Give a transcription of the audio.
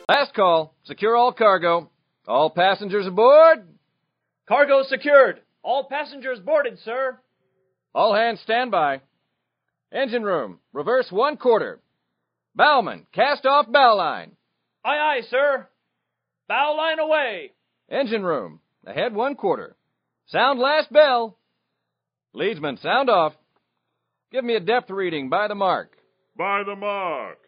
Last call. Secure all cargo. All passengers aboard. Cargo secured. All passengers boarded, sir. All hands stand by. Engine room, reverse 1/4. Bowman, cast off bow line. Aye, aye, sir. Bow line away. Engine room, ahead 1/4. Sound last bell. Leadsman, sound off. Give me a depth reading by the mark. By the mark.